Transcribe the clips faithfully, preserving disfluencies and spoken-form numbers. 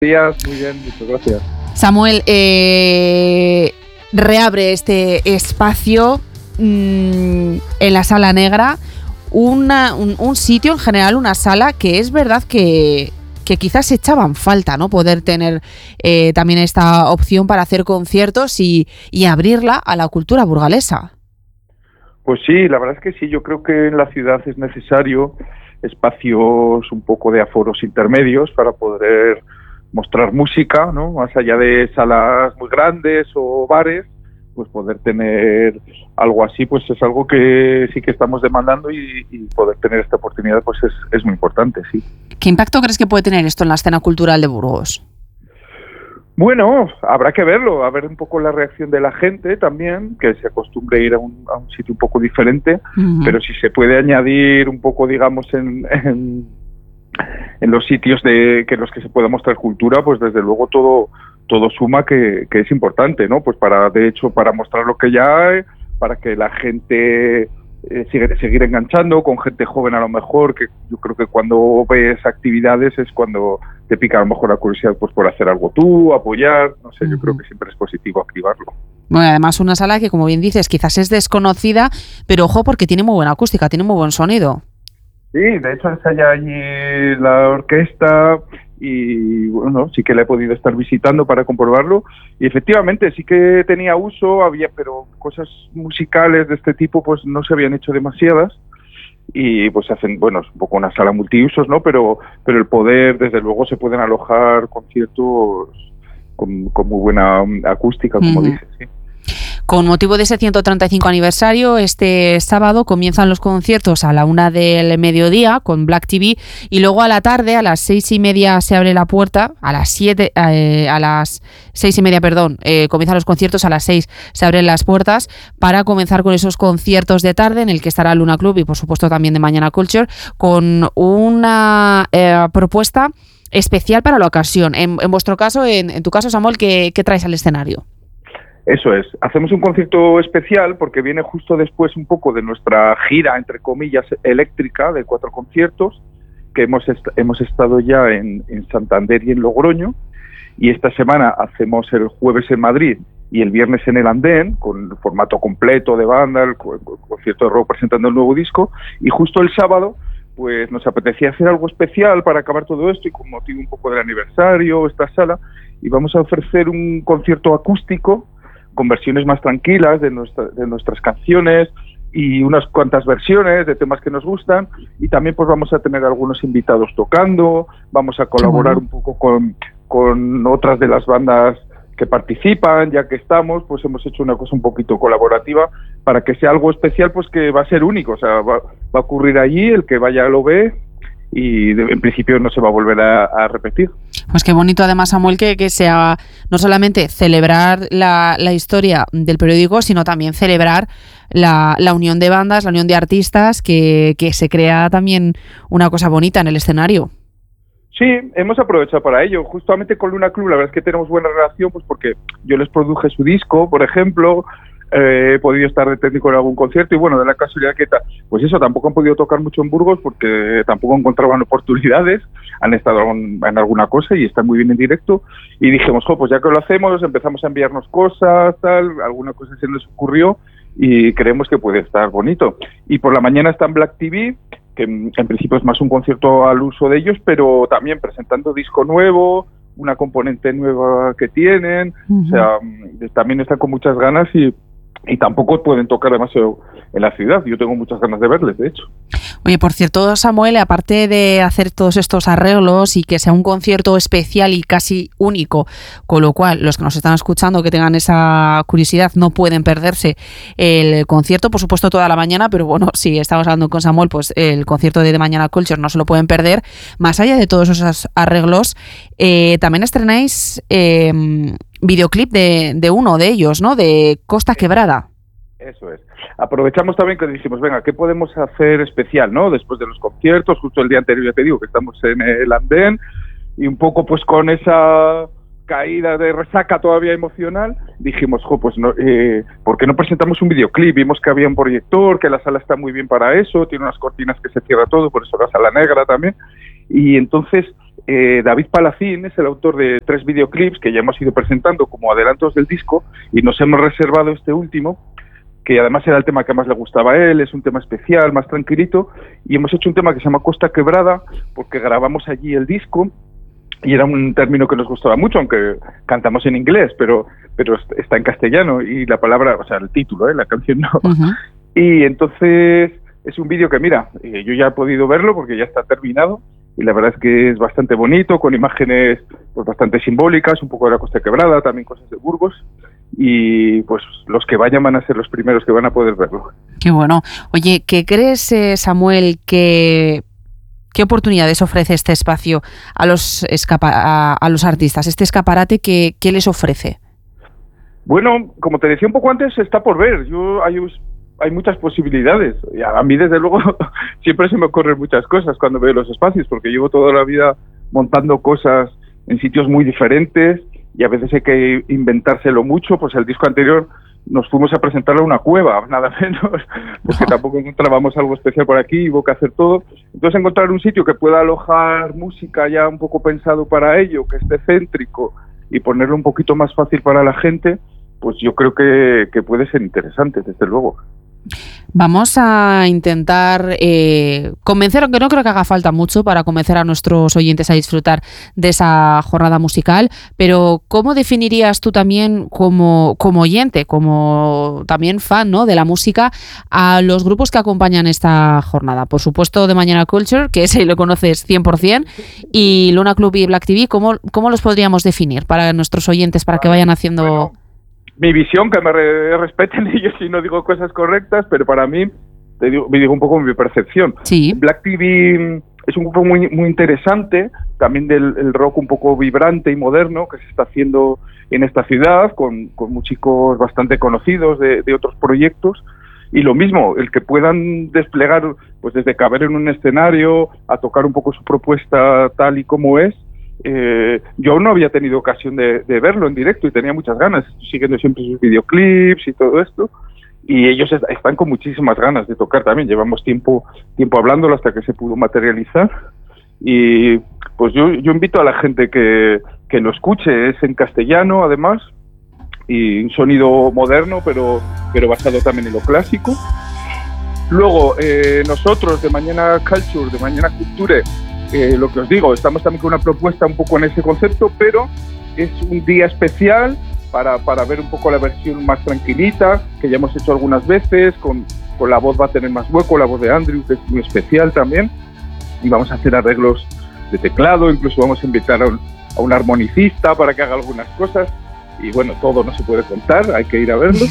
Días, muy bien, muchas gracias. Samuel, eh, reabre este espacio mmm, en la Sala Negra, una, un, un sitio en general, una sala que es verdad que, que quizás echaban falta, ¿no? Poder tener eh, también esta opción para hacer conciertos y, y abrirla a la cultura burgalesa. Pues sí, la verdad es que sí, yo creo que en la ciudad es necesario espacios un poco de aforos intermedios para poder mostrar música, ¿no? Más allá de salas muy grandes o bares, pues poder tener algo así, pues es algo que sí que estamos demandando y, y poder tener esta oportunidad pues es, es muy importante, sí. ¿Qué impacto crees que puede tener esto en la escena cultural de Burgos? Bueno, habrá que verlo, a ver un poco la reacción de la gente también, que se acostumbre a ir a un, a un sitio un poco diferente, uh-huh. Pero si se puede añadir un poco, digamos, en... en en los sitios de que en los que se pueda mostrar cultura, pues desde luego todo todo suma que, que es importante, ¿no? Pues para, de hecho, para mostrar lo que ya hay, para que la gente eh, siga, seguir enganchando con gente joven a lo mejor, que yo creo que cuando ves actividades es cuando te pica a lo mejor la curiosidad pues por hacer algo tú, apoyar, no sé, uh-huh. Yo creo que siempre es positivo activarlo. Bueno, además una sala que, como bien dices, quizás es desconocida, pero ojo, porque tiene muy buena acústica, tiene muy buen sonido. Sí, de hecho ensaya allí la orquesta y bueno, sí que la he podido estar visitando para comprobarlo y efectivamente sí que tenía uso, había, pero cosas musicales de este tipo pues no se habían hecho demasiadas y pues hacen, bueno, es un poco una sala multiusos, ¿no? Pero, pero el poder, desde luego se pueden alojar conciertos con, con muy buena acústica, como uh-huh. dices, sí. Con motivo de ese ciento treinta y cinco aniversario, este sábado comienzan los conciertos a la una del mediodía con Black T V y luego a la tarde, a las seis y media se abre la puerta, a las siete, eh, a las seis y media, perdón, eh, comienzan los conciertos, a las seis se abren las puertas para comenzar con esos conciertos de tarde en el que estará Luna Club y por supuesto también de Mañana Culture con una eh, propuesta especial para la ocasión. En, en vuestro caso, en, en tu caso, Samuel, ¿qué, qué traes al escenario? Eso es, hacemos un concierto especial porque viene justo después un poco de nuestra gira, entre comillas, eléctrica de cuatro conciertos, que hemos est- hemos estado ya en, en Santander y en Logroño, y esta semana hacemos el jueves en Madrid y el viernes en el Andén, con el formato completo de banda, el, co- el concierto de rock presentando el nuevo disco, y justo el sábado pues nos apetecía hacer algo especial para acabar todo esto y con motivo un poco del aniversario, esta sala, y vamos a ofrecer un concierto acústico con versiones más tranquilas de, nuestra, de nuestras canciones y unas cuantas versiones de temas que nos gustan y también pues vamos a tener algunos invitados tocando, vamos a colaborar bueno. un poco con, con otras de las bandas que participan, ya que estamos, pues hemos hecho una cosa un poquito colaborativa para que sea algo especial pues que va a ser único, o sea, va, va a ocurrir allí, el que vaya lo ve y de, en principio no se va a volver a, a repetir. Pues qué bonito además, Samuel, que, que sea no solamente celebrar la, la historia del periódico, sino también celebrar la, la unión de bandas, la unión de artistas, que, que se crea también una cosa bonita en el escenario. Sí, hemos aprovechado para ello. Justamente con Luna Club la verdad es que tenemos buena relación, pues porque yo les produje su disco, por ejemplo, eh, he podido estar de técnico en algún concierto y bueno, de la casualidad que tal, pues eso, tampoco han podido tocar mucho en Burgos porque tampoco encontraban oportunidades, han estado en, en alguna cosa y están muy bien en directo y dijimos, jo, pues ya que lo hacemos, empezamos a enviarnos cosas, tal, alguna cosa se nos ocurrió y creemos que puede estar bonito. Y por la mañana está en Black T V, que en, en principio es más un concierto al uso de ellos, pero también presentando disco nuevo, una componente nueva que tienen, uh-huh. O sea, también están con muchas ganas y y tampoco pueden tocar demasiado en la ciudad. Yo tengo muchas ganas de verles, de hecho. Oye, por cierto, Samuel, aparte de hacer todos estos arreglos y que sea un concierto especial y casi único, con lo cual los que nos están escuchando que tengan esa curiosidad no pueden perderse el concierto, por supuesto toda la mañana, pero bueno, si estamos hablando con Samuel, pues el concierto de The Mañana Culture no se lo pueden perder. Más allá de todos esos arreglos, eh, también estrenáis eh, videoclip de, de uno de ellos, ¿no? De Costa Quebrada. Eso es. Aprovechamos también que dijimos, venga, ¿qué podemos hacer especial, no? Después de los conciertos, justo el día anterior ya te digo que estamos en el Andén y un poco pues con esa caída de resaca todavía emocional, dijimos, jo, pues no, eh, ¿por qué no presentamos un videoclip? Vimos que había un proyector, que la sala está muy bien para eso, tiene unas cortinas que se cierra todo, por eso la sala negra también, y entonces Eh, David Palacín es el autor de tres videoclips que ya hemos ido presentando como adelantos del disco y nos hemos reservado este último, que además era el tema que más le gustaba a él, es un tema especial, más tranquilito, y hemos hecho un tema que se llama Costa Quebrada porque grabamos allí el disco y era un término que nos gustaba mucho, aunque cantamos en inglés, pero pero está en castellano y la palabra, o sea, el título, ¿eh? La canción no. Uh-huh. Y entonces es un vídeo que, mira, eh, yo ya he podido verlo porque ya está terminado y la verdad es que es bastante bonito, con imágenes pues bastante simbólicas, un poco de la Costa Quebrada, también cosas de Burgos, y pues los que vayan van a ser los primeros que van a poder verlo. Qué bueno. Oye, ¿qué crees, eh, Samuel, que qué oportunidades ofrece este espacio a los escapa- a, a los artistas, este escaparate que, que les ofrece? Bueno, como te decía un poco antes, está por ver. Yo hay hay muchas posibilidades. Y a mí, desde luego, siempre se me ocurren muchas cosas cuando veo los espacios, porque llevo toda la vida montando cosas en sitios muy diferentes y a veces hay que inventárselo mucho. Pues el disco anterior nos fuimos a presentarlo a una cueva, nada menos, porque tampoco encontrábamos algo especial por aquí, hubo que hacer todo. Entonces encontrar un sitio que pueda alojar música ya un poco pensado para ello, que esté céntrico y ponerlo un poquito más fácil para la gente, pues yo creo que, que puede ser interesante, desde luego. Vamos a intentar eh, convencer, aunque no creo que haga falta mucho para convencer a nuestros oyentes a disfrutar de esa jornada musical, pero ¿cómo definirías tú también como, como oyente, como también fan, ¿no?, de la música, a los grupos que acompañan esta jornada? Por supuesto, The Mañana Culture, que ese lo conoces cien por ciento, y Luna Club y Black T V, ¿cómo, cómo los podríamos definir para nuestros oyentes, para que vayan haciendo... Bueno, mi visión, que me re- respeten ellos si no digo cosas correctas, pero para mí, te digo, me digo un poco mi percepción. Sí. Black T V es un grupo muy muy interesante, también del el rock un poco vibrante y moderno que se está haciendo en esta ciudad, con, con músicos bastante conocidos de, de otros proyectos. Y lo mismo, el que puedan desplegar, pues desde caber en un escenario a tocar un poco su propuesta tal y como es. Eh, yo no había tenido ocasión de, de verlo en directo y tenía muchas ganas, estoy siguiendo siempre sus videoclips y todo esto, y ellos est- están con muchísimas ganas de tocar también. Llevamos tiempo tiempo hablándolo hasta que se pudo materializar, y pues yo, yo invito a la gente que, que lo escuche. Es en castellano además, y un sonido moderno, pero, pero basado también en lo clásico. Luego, eh, nosotros de Mañana Culture, de Mañana Culture, Eh, lo que os digo, estamos también con una propuesta un poco en ese concepto, pero es un día especial para, para ver un poco la versión más tranquilita, que ya hemos hecho algunas veces, con, con la voz va a tener más hueco, la voz de Andrew, que es muy especial también, y vamos a hacer arreglos de teclado, incluso vamos a invitar a un, a un armonicista para que haga algunas cosas, y bueno, todo no se puede contar, hay que ir a verlo.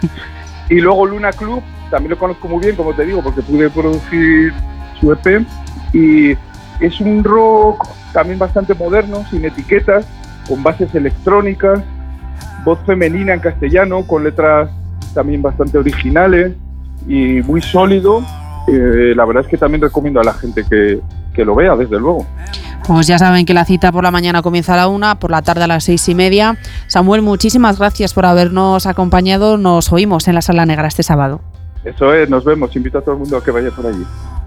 Y luego Luna Club, también lo conozco muy bien, como te digo, porque pude producir su E P, y es un rock también bastante moderno, sin etiquetas, con bases electrónicas, voz femenina en castellano, con letras también bastante originales y muy sólido. Eh, la verdad es que también recomiendo a la gente que, que lo vea, desde luego. Pues ya saben que la cita por la mañana comienza a la una, por la tarde a las seis y media. Samuel, muchísimas gracias por habernos acompañado. Nos oímos en la Sala Negra este sábado. Eso es, nos vemos. Invito a todo el mundo a que vaya por allí.